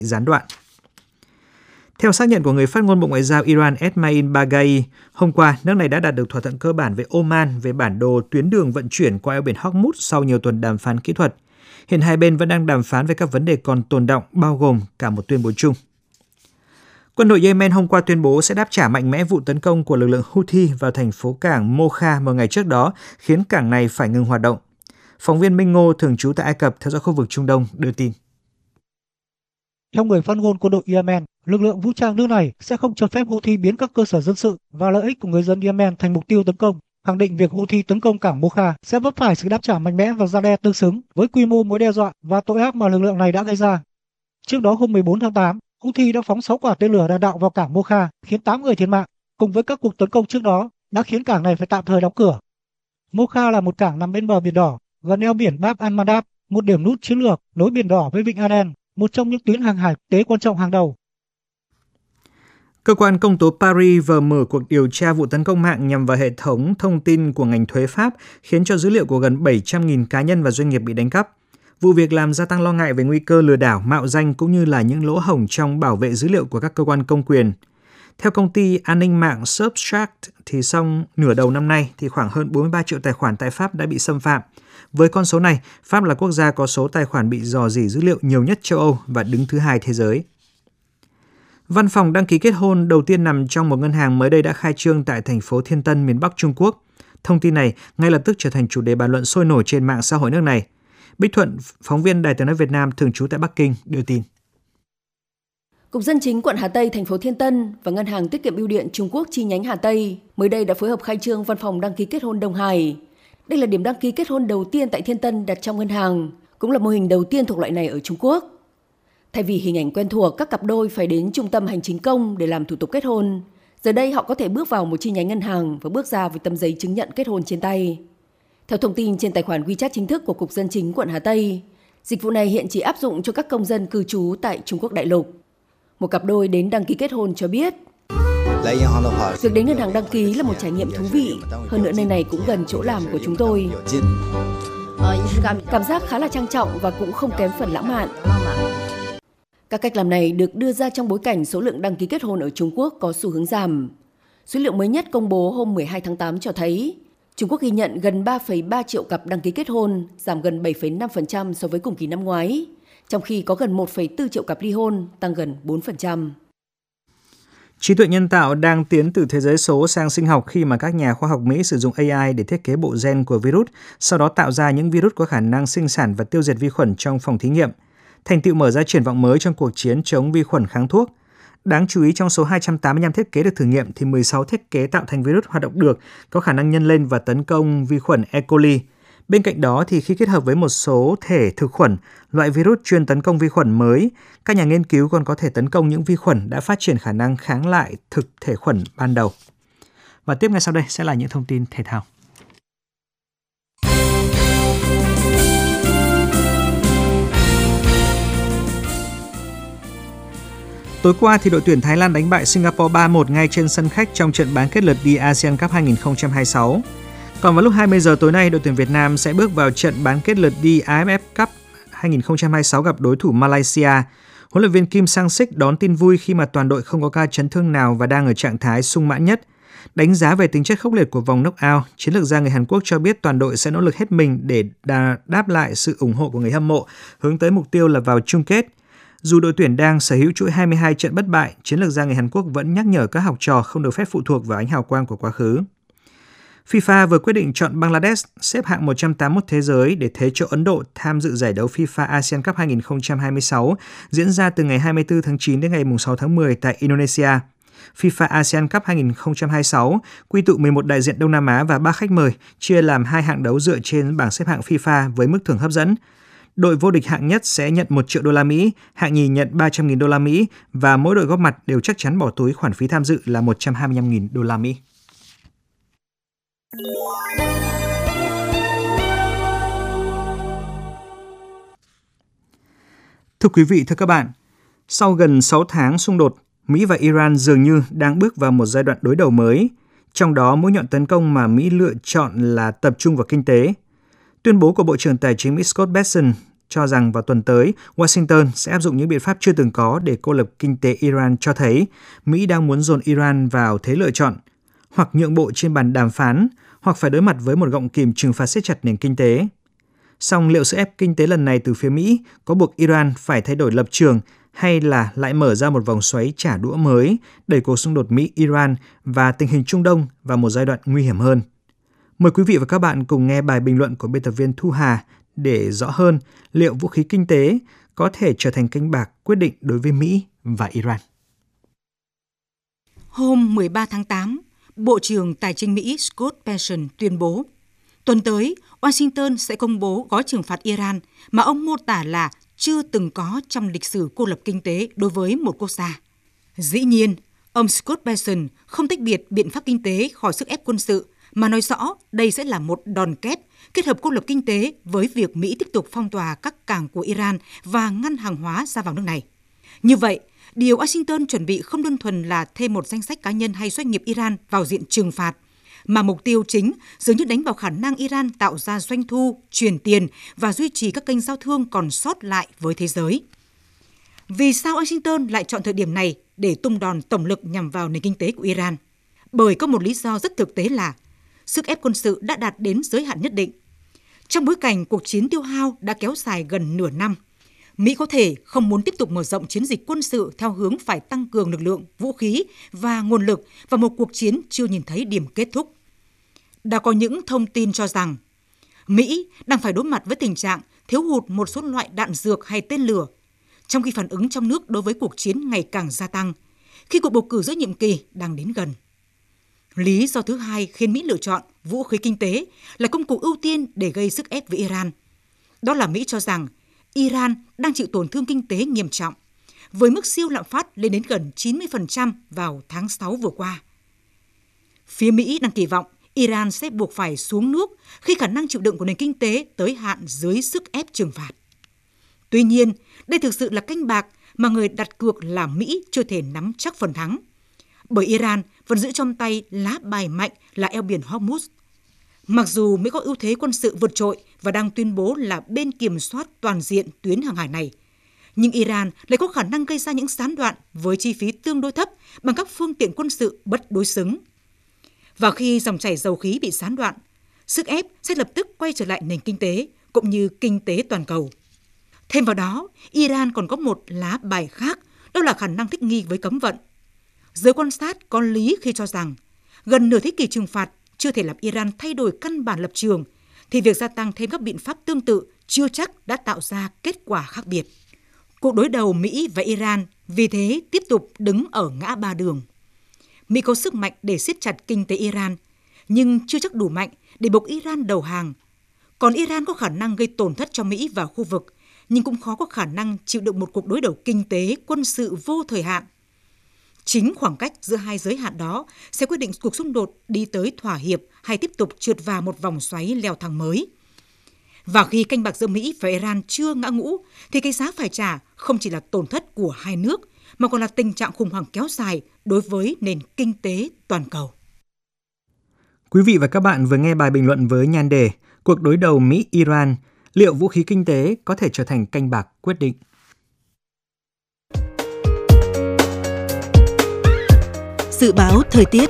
gián đoạn. Theo xác nhận của người phát ngôn Bộ Ngoại giao Iran Esmail Baghai, hôm qua nước này đã đạt được thỏa thuận cơ bản với Oman về bản đồ tuyến đường vận chuyển qua eo biển Hormuz sau nhiều tuần đàm phán kỹ thuật. Hiện hai bên vẫn đang đàm phán về các vấn đề còn tồn đọng, bao gồm cả một tuyên bố chung. Quân đội Yemen hôm qua tuyên bố sẽ đáp trả mạnh mẽ vụ tấn công của lực lượng Houthi vào thành phố cảng Mocha một ngày trước đó, khiến cảng này phải ngừng hoạt động. Phóng viên Minh Ngô thường trú tại Ai Cập theo dõi khu vực Trung Đông đưa tin. Theo người phát ngôn quân đội Yemen, lực lượng vũ trang nước này sẽ không cho phép Houthi biến các cơ sở dân sự và lợi ích của người dân Yemen thành mục tiêu tấn công, khẳng định việc Houthi tấn công cảng Mocha sẽ vấp phải sự đáp trả mạnh mẽ và răn đe tương xứng với quy mô mối đe dọa và tội ác mà lực lượng này đã gây ra. Trước đó hôm 14 tháng 8, Houthi đã phóng 6 quả tên lửa đạn đạo vào cảng Mocha, khiến 8 người thiệt mạng, cùng với các cuộc tấn công trước đó đã khiến cảng này phải tạm thời đóng cửa. Mocha là một cảng nằm bên bờ Biển Đỏ, gần eo biển Bab al-Mandab, một điểm nút chiến lược nối Biển Đỏ với Vịnh Aden, một trong những tuyến hàng hải quốc tế quan trọng hàng đầu. Cơ quan công tố Paris vừa mở cuộc điều tra vụ tấn công mạng nhằm vào hệ thống thông tin của ngành thuế Pháp, khiến cho dữ liệu của gần 700.000 cá nhân và doanh nghiệp bị đánh cắp. Vụ việc làm gia tăng lo ngại về nguy cơ lừa đảo, mạo danh cũng như là những lỗ hổng trong bảo vệ dữ liệu của các cơ quan công quyền. Theo công ty an ninh mạng Subtract, thì sau nửa đầu năm nay thì khoảng hơn 43 triệu tài khoản tại Pháp đã bị xâm phạm. Với con số này, Pháp là quốc gia có số tài khoản bị rò rỉ dữ liệu nhiều nhất châu Âu và đứng thứ 2 thế giới. Văn phòng đăng ký kết hôn đầu tiên nằm trong một ngân hàng mới đây đã khai trương tại thành phố Thiên Tân, miền Bắc Trung Quốc. Thông tin này ngay lập tức trở thành chủ đề bàn luận sôi nổi trên mạng xã hội nước này. Bích Thuận, phóng viên Đài Tiếng nói Việt Nam thường trú tại Bắc Kinh đưa tin. Cục Dân chính quận Hà Tây, thành phố Thiên Tân và Ngân hàng Tiết kiệm Bưu điện Trung Quốc chi nhánh Hà Tây mới đây đã phối hợp khai trương văn phòng đăng ký kết hôn Đông Hải. Đây là điểm đăng ký kết hôn đầu tiên tại Thiên Tân đặt trong ngân hàng, cũng là mô hình đầu tiên thuộc loại này ở Trung Quốc. Thay vì hình ảnh quen thuộc các cặp đôi phải đến trung tâm hành chính công để làm thủ tục kết hôn, giờ đây họ có thể bước vào một chi nhánh ngân hàng và bước ra với tấm giấy chứng nhận kết hôn trên tay. Theo thông tin trên tài khoản WeChat chính thức của Cục Dân chính quận Hà Tây, dịch vụ này hiện chỉ áp dụng cho các công dân cư trú tại Trung Quốc đại lục. Một cặp đôi đến đăng ký kết hôn cho biết, việc đến ngân hàng đăng ký là một trải nghiệm thú vị, hơn nữa nơi này cũng gần chỗ làm của chúng tôi. Cảm giác khá là trang trọng và cũng không kém phần lãng mạn. Các cách làm này được đưa ra trong bối cảnh số lượng đăng ký kết hôn ở Trung Quốc có xu hướng giảm. Số liệu mới nhất công bố hôm 12 tháng 8 cho thấy, Trung Quốc ghi nhận gần 3,3 triệu cặp đăng ký kết hôn, giảm gần 7,5% so với cùng kỳ năm ngoái, trong khi có gần 1,4 triệu cặp ly hôn, tăng gần 4%. Trí tuệ nhân tạo đang tiến từ thế giới số sang sinh học khi mà các nhà khoa học Mỹ sử dụng AI để thiết kế bộ gen của virus, sau đó tạo ra những virus có khả năng sinh sản và tiêu diệt vi khuẩn trong phòng thí nghiệm. Thành tựu mở ra triển vọng mới trong cuộc chiến chống vi khuẩn kháng thuốc. Đáng chú ý, trong số 285 thiết kế được thử nghiệm thì 16 thiết kế tạo thành virus hoạt động được, có khả năng nhân lên và tấn công vi khuẩn E. coli. Bên cạnh đó thì khi kết hợp với một số thể thực khuẩn, loại virus chuyên tấn công vi khuẩn mới, các nhà nghiên cứu còn có thể tấn công những vi khuẩn đã phát triển khả năng kháng lại thực thể khuẩn ban đầu. Và tiếp ngay sau đây sẽ là những thông tin thể thao. Tối qua thì đội tuyển Thái Lan đánh bại Singapore 3-1 ngay trên sân khách trong trận bán kết lượt đi ASEAN Cup 2026. Còn vào lúc 20 giờ tối nay, đội tuyển Việt Nam sẽ bước vào trận bán kết lượt đi AFF Cup 2026 gặp đối thủ Malaysia. Huấn luyện viên Kim Sang-sik đón tin vui khi mà toàn đội không có ca chấn thương nào và đang ở trạng thái sung mãn nhất. Đánh giá về tính chất khốc liệt của vòng knock-out, chiến lược gia người Hàn Quốc cho biết toàn đội sẽ nỗ lực hết mình để đáp lại sự ủng hộ của người hâm mộ, hướng tới mục tiêu là vào chung kết. Dù đội tuyển đang sở hữu chuỗi 22 trận bất bại, chiến lược gia người Hàn Quốc vẫn nhắc nhở các học trò không được phép phụ thuộc vào ánh hào quang của quá khứ. FIFA vừa quyết định chọn Bangladesh xếp hạng 181 thế giới để thế chỗ Ấn Độ tham dự giải đấu FIFA ASEAN Cup 2026 diễn ra từ ngày 24 tháng 9 đến ngày 6 tháng 10 tại Indonesia. FIFA ASEAN Cup 2026 quy tụ 11 đại diện Đông Nam Á và 3 khách mời, chia làm 2 hạng đấu dựa trên bảng xếp hạng FIFA với mức thưởng hấp dẫn. Đội vô địch hạng nhất sẽ nhận 1 triệu đô la Mỹ, hạng nhì nhận 300.000 đô la Mỹ và mỗi đội góp mặt đều chắc chắn bỏ túi khoản phí tham dự là 125.000 đô la Mỹ. Thưa quý vị, thưa các bạn, sau gần 6 tháng xung đột, Mỹ và Iran dường như đang bước vào một giai đoạn đối đầu mới, trong đó mũi nhọn tấn công mà Mỹ lựa chọn là tập trung vào kinh tế. Tuyên bố của Bộ trưởng Tài chính Mỹ Scott Bessent cho rằng vào tuần tới, Washington sẽ áp dụng những biện pháp chưa từng có để cô lập kinh tế Iran, cho thấy Mỹ đang muốn dồn Iran vào thế lựa chọn, hoặc nhượng bộ trên bàn đàm phán, hoặc phải đối mặt với một gọng kìm trừng phạt siết chặt nền kinh tế. Song liệu sức ép kinh tế lần này từ phía Mỹ có buộc Iran phải thay đổi lập trường hay là lại mở ra một vòng xoáy trả đũa mới, đẩy cuộc xung đột Mỹ-Iran và tình hình Trung Đông vào một giai đoạn nguy hiểm hơn? Mời quý vị và các bạn cùng nghe bài bình luận của biên tập viên Thu Hà để rõ hơn liệu vũ khí kinh tế có thể trở thành canh bạc quyết định đối với Mỹ và Iran. Hôm 13 tháng 8, Bộ trưởng Tài chính Mỹ Scott Bessent tuyên bố, tuần tới, Washington sẽ công bố gói trừng phạt Iran mà ông mô tả là chưa từng có trong lịch sử cô lập kinh tế đối với một quốc gia. Dĩ nhiên, ông Scott Bessent không tách biệt biện pháp kinh tế khỏi sức ép quân sự, mà nói rõ đây sẽ là một đòn kép kết hợp cô lập kinh tế với việc Mỹ tiếp tục phong tỏa các cảng của Iran và ngăn hàng hóa ra vào nước này. Như vậy, điều Washington chuẩn bị không đơn thuần là thêm một danh sách cá nhân hay doanh nghiệp Iran vào diện trừng phạt, mà mục tiêu chính dường như đánh vào khả năng Iran tạo ra doanh thu, chuyển tiền và duy trì các kênh giao thương còn sót lại với thế giới. Vì sao Washington lại chọn thời điểm này để tung đòn tổng lực nhằm vào nền kinh tế của Iran? Bởi có một lý do rất thực tế là sức ép quân sự đã đạt đến giới hạn nhất định. Trong bối cảnh cuộc chiến tiêu hao đã kéo dài gần nửa năm, Mỹ có thể không muốn tiếp tục mở rộng chiến dịch quân sự theo hướng phải tăng cường lực lượng, vũ khí và nguồn lực vào một cuộc chiến chưa nhìn thấy điểm kết thúc. Đã có những thông tin cho rằng Mỹ đang phải đối mặt với tình trạng thiếu hụt một số loại đạn dược hay tên lửa, trong khi phản ứng trong nước đối với cuộc chiến ngày càng gia tăng, khi cuộc bầu cử giữa nhiệm kỳ đang đến gần. Lý do thứ hai khiến Mỹ lựa chọn vũ khí kinh tế là công cụ ưu tiên để gây sức ép với Iran. Đó là Mỹ cho rằng Iran đang chịu tổn thương kinh tế nghiêm trọng, với mức siêu lạm phát lên đến gần 90% vào tháng 6 vừa qua. Phía Mỹ đang kỳ vọng Iran sẽ buộc phải xuống nước khi khả năng chịu đựng của nền kinh tế tới hạn dưới sức ép trừng phạt. Tuy nhiên, đây thực sự là canh bạc mà người đặt cược là Mỹ chưa thể nắm chắc phần thắng. Bởi Iran vẫn giữ trong tay lá bài mạnh là eo biển Hormuz. Mặc dù Mỹ có ưu thế quân sự vượt trội và đang tuyên bố là bên kiểm soát toàn diện tuyến hàng hải này, nhưng Iran lại có khả năng gây ra những gián đoạn với chi phí tương đối thấp bằng các phương tiện quân sự bất đối xứng. Và khi dòng chảy dầu khí bị gián đoạn, sức ép sẽ lập tức quay trở lại nền kinh tế cũng như kinh tế toàn cầu. Thêm vào đó, Iran còn có một lá bài khác, đó là khả năng thích nghi với cấm vận. Giới quan sát có lý khi cho rằng gần nửa thế kỷ trừng phạt chưa thể làm Iran thay đổi căn bản lập trường, thì việc gia tăng thêm các biện pháp tương tự chưa chắc đã tạo ra kết quả khác biệt. Cuộc đối đầu Mỹ và Iran vì thế tiếp tục đứng ở ngã ba đường. Mỹ có sức mạnh để siết chặt kinh tế Iran, nhưng chưa chắc đủ mạnh để buộc Iran đầu hàng. Còn Iran có khả năng gây tổn thất cho Mỹ và khu vực, nhưng cũng khó có khả năng chịu đựng một cuộc đối đầu kinh tế, quân sự vô thời hạn. Chính khoảng cách giữa hai giới hạn đó sẽ quyết định cuộc xung đột đi tới thỏa hiệp hay tiếp tục trượt vào một vòng xoáy leo thang mới. Và khi canh bạc giữa Mỹ và Iran chưa ngã ngũ, thì cái giá phải trả không chỉ là tổn thất của hai nước, mà còn là tình trạng khủng hoảng kéo dài đối với nền kinh tế toàn cầu. Quý vị và các bạn vừa nghe bài bình luận với nhan đề Cuộc đối đầu Mỹ-Iran, liệu vũ khí kinh tế có thể trở thành canh bạc quyết định? Dự báo thời tiết.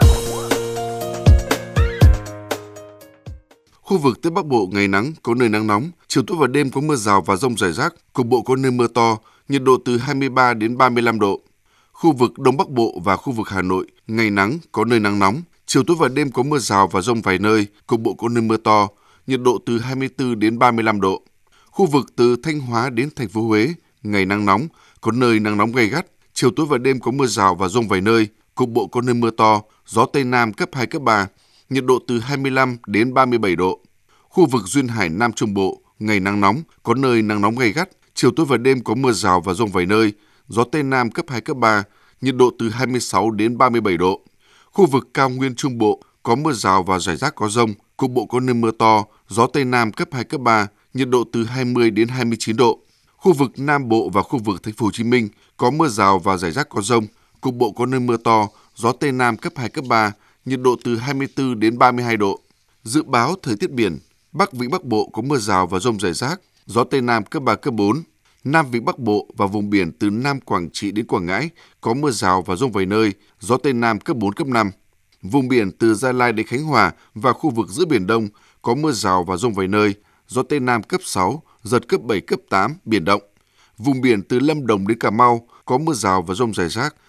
Khu vực Tây Bắc Bộ ngày nắng, có nơi nắng nóng, chiều tối và đêm có mưa rào và dông rải rác, cục bộ có nơi mưa to, nhiệt độ từ 23 đến 35 độ. Khu vực Đông Bắc Bộ và khu vực Hà Nội, ngày nắng, có nơi nắng nóng, chiều tối và đêm có mưa rào và dông vài nơi, cục bộ có nơi mưa to, nhiệt độ từ 24 đến 35 độ. Khu vực từ Thanh Hóa đến thành phố Huế, ngày nắng nóng, có nơi nắng nóng gay gắt, chiều tối và đêm có mưa rào và dông vài nơi, cục bộ có nơi mưa to, gió Tây Nam cấp 2, cấp 3, nhiệt độ từ 25 đến 37 độ. Khu vực Duyên Hải Nam Trung Bộ, ngày nắng nóng, có nơi nắng nóng gay gắt, chiều tối và đêm có mưa rào và dông vài nơi, gió Tây Nam cấp 2, cấp 3, nhiệt độ từ 26 đến 37 độ. Khu vực Cao Nguyên Trung Bộ có mưa rào và rải rác có dông, cục bộ có nơi mưa to, gió Tây Nam cấp 2, cấp 3, nhiệt độ từ 20 đến 29 độ. Khu vực Nam Bộ và khu vực Thành phố Hồ Chí Minh có mưa rào và rải rác có dông, cục bộ có nơi mưa to, gió Tây Nam cấp 2, cấp 3, nhiệt độ từ 24 đến 32 độ. Dự báo thời tiết biển, Bắc Vịnh Bắc Bộ có mưa rào và dông rải rác, gió Tây Nam cấp 3, cấp 4. Nam Vịnh Bắc Bộ và vùng biển từ Nam Quảng Trị đến Quảng Ngãi có mưa rào và dông vài nơi, gió Tây Nam cấp 4, cấp 5. Vùng biển từ Gia Lai đến Khánh Hòa và khu vực giữa Biển Đông có mưa rào và dông vài nơi, gió Tây Nam cấp 6, giật cấp 7, cấp 8, biển động. Vùng biển từ Lâm Đồng đến Cà Mau có mưa rào và dông rải rác,